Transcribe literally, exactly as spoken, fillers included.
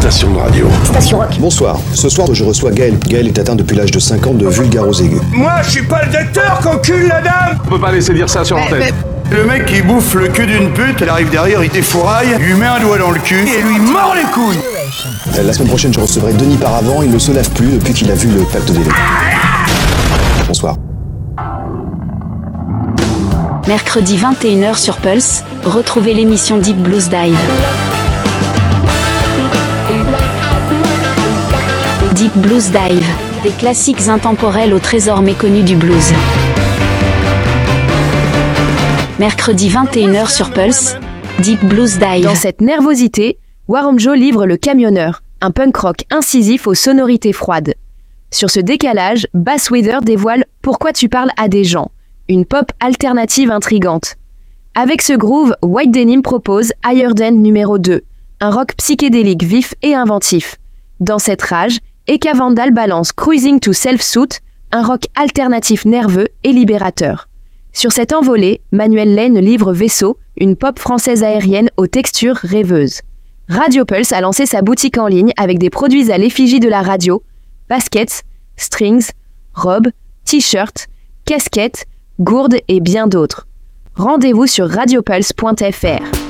station de radio. Station rock. Bonsoir. Ce soir, je reçois Gaël. Gaël est atteint depuis l'âge de cinq ans de vulgarose aiguë. Moi, je suis pas le docteur qu'encule la dame. On peut pas laisser dire ça sur l'antenne. Le mec qui bouffe le cul d'une pute, elle arrive derrière, il défouraille, lui met un doigt dans le cul et lui mord les couilles. La semaine prochaine, je recevrai Denis Paravant. Il ne se lave plus depuis qu'il a vu le pacte des légumes. Bonsoir. Mercredi vingt et une heures sur Pulse, retrouvez l'émission Deep Blues Dive. Deep Blues Dive, des classiques intemporels au trésor méconnu du blues. Mercredi vingt et une heures sur Pulse, Deep Blues Dive. Dans cette nervosité, Warham Joe livre Le Camionneur, un punk rock incisif aux sonorités froides. Sur ce décalage, Bass Weather dévoile Pourquoi tu parles à des gens, une pop alternative intrigante. Avec ce groove, White Denim propose Higher Than numéro deux, un rock psychédélique vif et inventif. Dans cette rage, Eka Vandal balance Cruising to Self-Suit, un rock alternatif nerveux et libérateur. Sur cette envolée, Manuel Lane livre Vaisseau, une pop française aérienne aux textures rêveuses. Radio Pulse a lancé sa boutique en ligne avec des produits à l'effigie de la radio, baskets, strings, robes, t-shirts, casquettes, gourdes et bien d'autres. Rendez-vous sur radiopulse point f r.